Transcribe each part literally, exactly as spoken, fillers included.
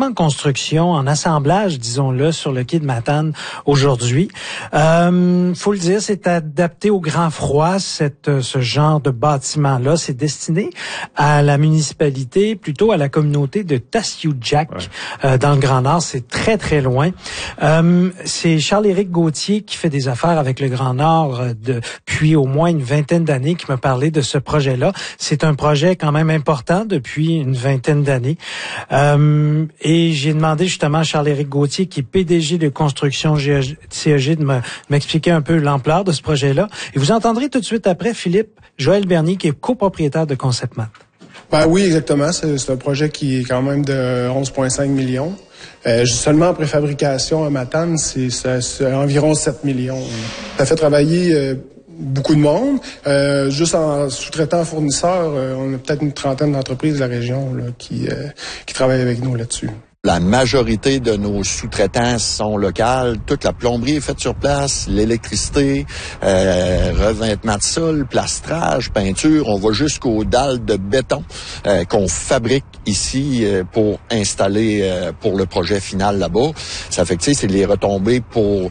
présentement en construction, en assemblage, disons-le, sur le quai de Matane aujourd'hui. Euh, faut le dire, c'est adapté au grand froid, cette, ce genre de bâtiment-là. C'est destiné à la municipalité, plutôt à la communauté de Tassiou-Jack, ouais. euh, dans le Grand Nord. C'est très, très loin. Euh, c'est Charles-Éric Gauthier qui fait des affaires avec le Grand Nord euh, depuis au moins une vingtaine d'années, qui me parlait de ce projet-là. C'est un projet quand même important depuis une vingtaine d'années. Euh, et j'ai demandé justement à Charles-Éric Gauthier, qui est P D G de Construction C E G, de me, m'expliquer un peu l'ampleur de ce projet-là. Et vous entendrez tout de suite après Philippe Joël Bernier, qui est copropriétaire de ConceptMat. Ben oui, exactement. C'est, c'est un projet qui est quand même de onze virgule cinq millions. Euh, seulement en préfabrication à Matane, c'est, c'est, c'est environ sept millions. Ça fait travailler euh, beaucoup de monde. Euh, juste en sous-traitant fournisseurs, euh, on a peut-être une trentaine d'entreprises de la région là, qui, euh, qui travaillent avec nous là-dessus. La majorité de nos sous-traitants sont locales. Toute la plomberie est faite sur place, l'électricité, euh, revêtement de sol, plastrage, peinture. On va jusqu'aux dalles de béton euh, qu'on fabrique ici euh, pour installer euh, pour le projet final là-bas. Ça fait que, tu sais, c'est les retombées pour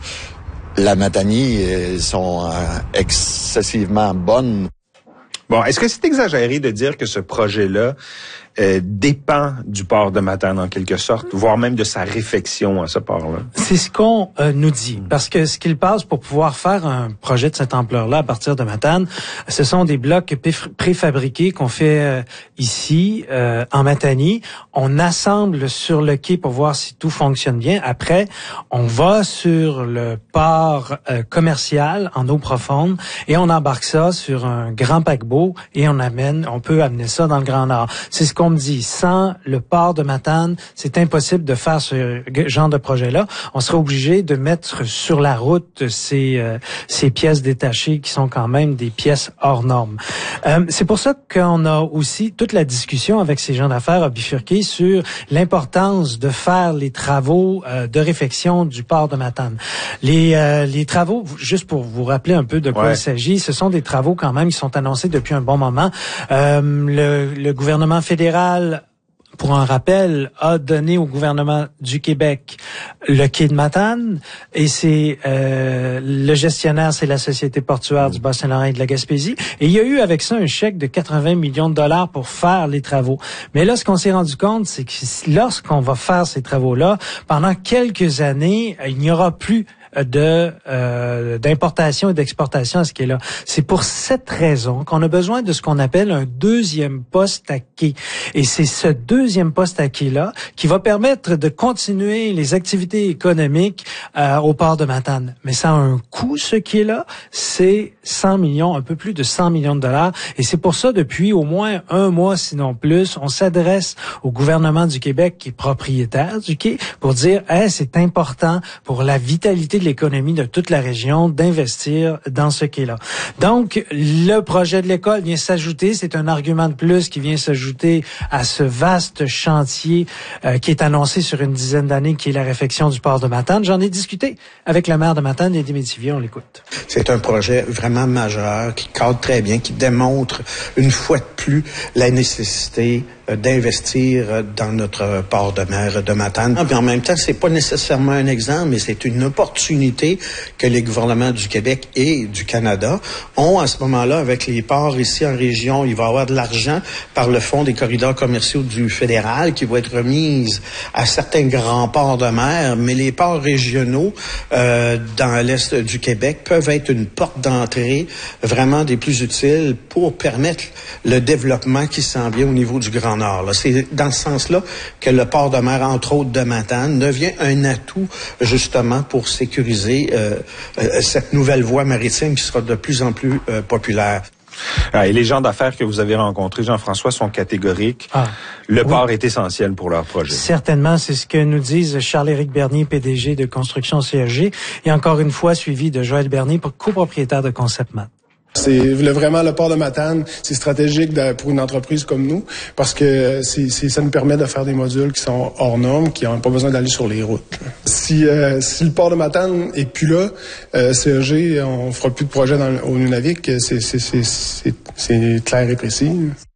la Matanie euh, sont euh, excessivement bonnes. Bon, est-ce que c'est exagéré de dire que ce projet-là euh, dépend du port de Matane en quelque sorte, voire même de sa réfection à ce port-là? C'est ce qu'on euh, nous dit, parce que ce qu'il passe pour pouvoir faire un projet de cette ampleur-là à partir de Matane, ce sont des blocs préfabriqués qu'on fait euh, ici, euh, en Matanie. On assemble sur le quai pour voir si tout fonctionne bien. Après, on va sur le port euh, commercial en eau profonde et on embarque ça sur un grand paquebot et on amène, on peut amener ça dans le Grand Nord. C'est ce qu'on me dit. Sans le port de Matane, c'est impossible de faire ce genre de projet-là. On serait obligé de mettre sur la route ces, euh, ces pièces détachées qui sont quand même des pièces hors normes. Euh, c'est pour ça qu'on a aussi toute la discussion avec ces gens d'affaires à bifurquer sur l'importance de faire les travaux euh, de réfection du port de Matane. Les, euh, les travaux, juste pour vous rappeler un peu de quoi ouais. il s'agit, ce sont des travaux quand même qui sont annoncés depuis un bon moment. Euh, le, le gouvernement fédéral, pour un rappel, a donné au gouvernement du Québec le quai de Matane et c'est euh, le gestionnaire, c'est la Société portuaire du Bas-Saint-Laurent et de la Gaspésie. Et il y a eu avec ça un chèque de quatre-vingts millions de dollars pour faire les travaux. Mais là, ce qu'on s'est rendu compte, c'est que lorsqu'on va faire ces travaux-là, pendant quelques années, il n'y aura plus de euh, d'importation et d'exportation à ce qui est là. C'est pour cette raison qu'on a besoin de ce qu'on appelle un deuxième poste à quai. Et c'est ce deuxième poste à quai-là qui va permettre de continuer les activités économiques euh, au port de Matane. Mais ça a un coût, ce quai-là, c'est cent millions, un peu plus de cent millions de dollars. Et c'est pour ça, depuis au moins un mois, sinon plus, on s'adresse au gouvernement du Québec, qui est propriétaire du quai, pour dire hey, c'est important pour la vitalité de l'économie de toute la région d'investir dans ce quai-là. Donc, le projet de l'école vient s'ajouter, c'est un argument de plus qui vient s'ajouter à ce vaste chantier euh, qui est annoncé sur une dizaine d'années, qui est la réfection du port de Matane. J'en ai discuté avec le maire de Matane, Eddie Métivier, on l'écoute. C'est un projet vraiment majeur, qui cadre très bien, qui démontre une fois de plus la nécessité d'investir dans notre port de mer de Matane. Mais en même temps, c'est pas nécessairement un exemple, mais c'est une opportunité que les gouvernements du Québec et du Canada ont à ce moment-là avec les ports ici en région. Il va y avoir de l'argent par le Fonds des corridors commerciaux du fédéral qui va être remise à certains grands ports de mer, mais les ports régionaux euh, dans l'est du Québec peuvent être une porte d'entrée vraiment des plus utiles pour permettre le développement qui s'en vient au niveau du Grand Nord. Là. C'est dans ce sens-là que le port de mer, entre autres de Matane, devient un atout justement pour sécuriser euh, euh, cette nouvelle voie maritime qui sera de plus en plus euh, populaire. Ah, et les gens d'affaires que vous avez rencontrés, Jean-François, sont catégoriques. Ah, le oui. port est essentiel pour leur projet. Certainement, c'est ce que nous disent Charles-Éric Bernier, P D G de Construction C E G, et encore une fois suivi de Joël Bernier, copropriétaire de ConceptMat. C'est le, vraiment le port de Matane, c'est stratégique de, pour une entreprise comme nous, parce que c'est, c'est, ça nous permet de faire des modules qui sont hors normes, qui n'ont pas besoin d'aller sur les routes. Si, euh, si le port de Matane est plus là, euh, C E G, on fera plus de projet dans, au Nunavik, c'est, c'est, c'est, c'est, c'est clair et précis.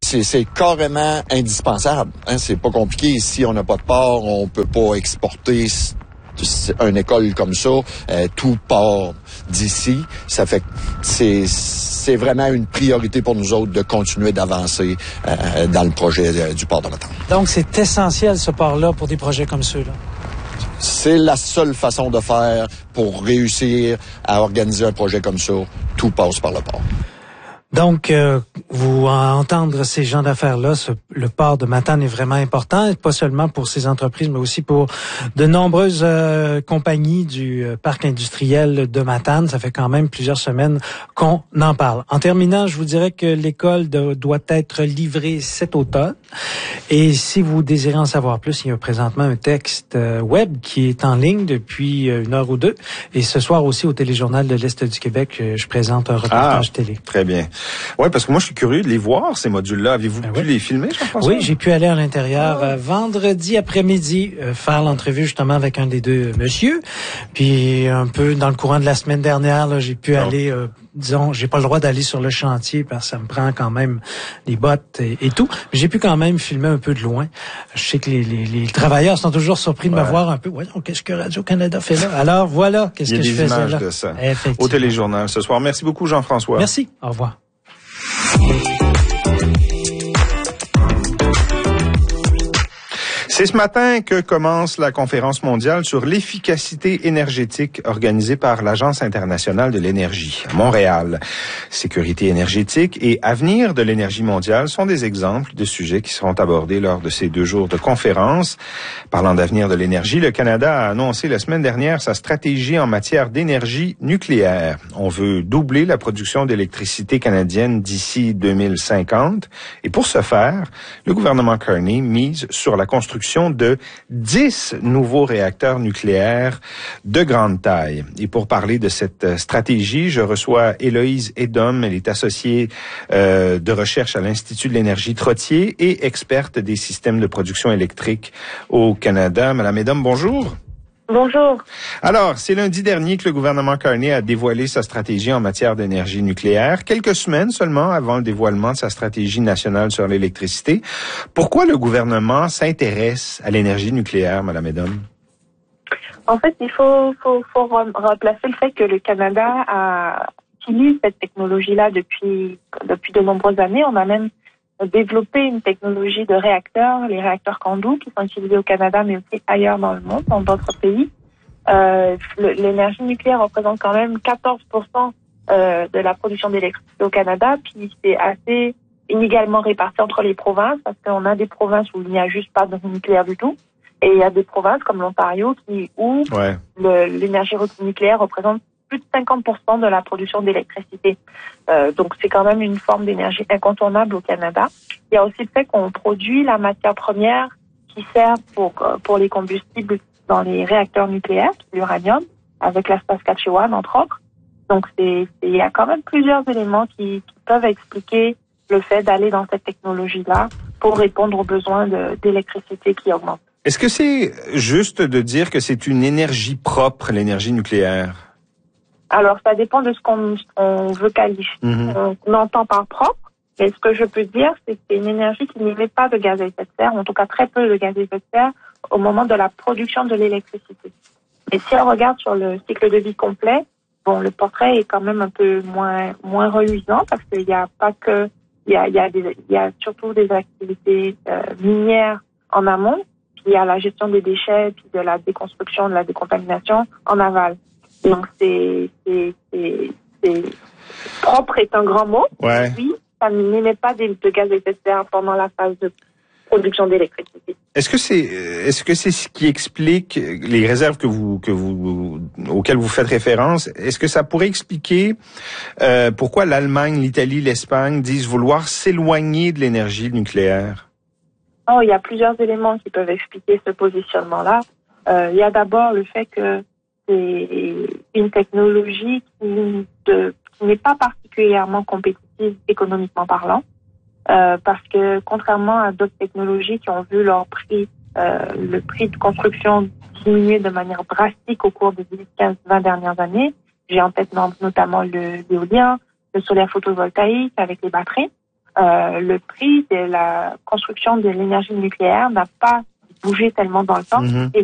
c'est, c'est carrément indispensable. Hein? C'est pas compliqué. Si on n'a pas de port, on peut pas exporter une école comme ça. Euh, tout part d'ici. Ça fait que c'est, c'est vraiment une priorité pour nous autres de continuer d'avancer euh, dans le projet euh, du port de Matane. Donc, c'est essentiel, ce port-là, pour des projets comme ceux-là. C'est la seule façon de faire pour réussir à organiser un projet comme ça. Tout passe par le port. Donc, euh, vous entendre ces gens d'affaires-là, ce, le port de Matane est vraiment important, pas seulement pour ces entreprises, mais aussi pour de nombreuses euh, compagnies du euh, parc industriel de Matane. Ça fait quand même plusieurs semaines qu'on en parle. En terminant, je vous dirais que l'école de, doit être livrée cet automne. Et si vous désirez en savoir plus, il y a présentement un texte euh, web qui est en ligne depuis une heure ou deux. Et ce soir aussi, au Téléjournal de l'Est du Québec, je présente un reportage ah, télé. Très bien. Oui, parce que moi, je suis curieux de les voir, ces modules-là. Avez-vous ben pu oui. les filmer, Jean-François? Oui, j'ai pu aller à l'intérieur ah. euh, vendredi après-midi, euh, faire l'entrevue justement avec un des deux euh, messieurs. Puis un peu dans le courant de la semaine dernière, là, j'ai pu ah. aller... Euh, disons, j'ai pas le droit d'aller sur le chantier parce que ça me prend quand même les bottes et, et tout. Mais j'ai pu quand même filmer un peu de loin. Je sais que les, les, les travailleurs sont toujours surpris de ouais. me voir un peu. Ouais, donc, qu'est-ce que Radio-Canada fait là? Alors, voilà, qu'est-ce que je faisais là. Il y a des images de ça. Au Téléjournal ce soir. Merci beaucoup, Jean-François. Merci. Au revoir. C'est ce matin que commence la conférence mondiale sur l'efficacité énergétique organisée par l'Agence internationale de l'énergie à Montréal. Sécurité énergétique et avenir de l'énergie mondiale sont des exemples de sujets qui seront abordés lors de ces deux jours de conférence. Parlant d'avenir de l'énergie, le Canada a annoncé la semaine dernière sa stratégie en matière d'énergie nucléaire. On veut doubler la production d'électricité canadienne d'ici deux mille cinquante. Et pour ce faire, le gouvernement Carney mise sur la construction de dix nouveaux réacteurs nucléaires de grande taille. Et pour parler de cette stratégie, je reçois Héloïse Edom. Elle est associée euh, de recherche à l'Institut de l'énergie Trottier et experte des systèmes de production électrique au Canada. Madame Edom, bonjour. Bonjour. Alors, c'est lundi dernier que le gouvernement Carney a dévoilé sa stratégie en matière d'énergie nucléaire, quelques semaines seulement avant le dévoilement de sa stratégie nationale sur l'électricité. Pourquoi le gouvernement s'intéresse à l'énergie nucléaire, Madame Edom? En fait, il faut, faut, faut replacer le fait que le Canada a utilisé cette technologie-là depuis, depuis de nombreuses années. On a même développer une technologie de réacteurs, les réacteurs Candu, qui sont utilisés au Canada, mais aussi ailleurs dans le monde, dans d'autres pays. Euh, l'énergie nucléaire représente quand même quatorze pour cent euh, de la production d'électricité au Canada, puis c'est assez inégalement réparti entre les provinces, parce qu'on a des provinces où il n'y a juste pas de nucléaire du tout, et il y a des provinces comme l'Ontario qui où ouais. le, l'énergie nucléaire représente plus de cinquante pour cent de la production d'électricité. Euh, donc, c'est quand même une forme d'énergie incontournable au Canada. Il y a aussi le fait qu'on produit la matière première qui sert pour pour les combustibles dans les réacteurs nucléaires, l'uranium, avec la Saskatchewan, entre autres. Donc, c'est, c'est, il y a quand même plusieurs éléments qui, qui peuvent expliquer le fait d'aller dans cette technologie-là pour répondre aux besoins de, d'électricité qui augmentent. Est-ce que c'est juste de dire que c'est une énergie propre, l'énergie nucléaire? Alors, ça dépend de ce qu'on, on veut qualifier, mm-hmm. on entend par propre. Mais ce que je peux dire, c'est que c'est une énergie qui n'émet pas de gaz à effet de serre, ou en tout cas très peu de gaz à effet de serre, au moment de la production de l'électricité. Mais si on regarde sur le cycle de vie complet, bon, le portrait est quand même un peu moins moins reluisant parce qu'il n'y a pas que, il y a, il y a des, il y a surtout des activités euh, minières en amont, puis il y a la gestion des déchets, puis de la déconstruction, de la décontamination en aval. Donc, c'est, c'est, c'est, c'est propre est un grand mot. Ouais. Oui, ça n'émet pas de, de gaz à effet de serre pendant la phase de production d'électricité. Est-ce que c'est, est-ce que c'est ce qui explique les réserves que vous, que vous, auxquelles vous faites référence? Est-ce que ça pourrait expliquer euh, pourquoi l'Allemagne, l'Italie, l'Espagne disent vouloir s'éloigner de l'énergie nucléaire? Oh, il y a plusieurs éléments qui peuvent expliquer ce positionnement-là. Euh, il y a d'abord le fait que c'est une technologie qui, de, qui n'est pas particulièrement compétitive économiquement parlant, euh, parce que contrairement à d'autres technologies qui ont vu leur prix, euh, le prix de construction diminuer de manière drastique au cours des dix, quinze, vingt dernières années, j'ai en tête notamment le, l'éolien, le solaire photovoltaïque avec les batteries, euh, le prix de la construction de l'énergie nucléaire n'a pas bougé tellement dans le temps. Mm-hmm. Et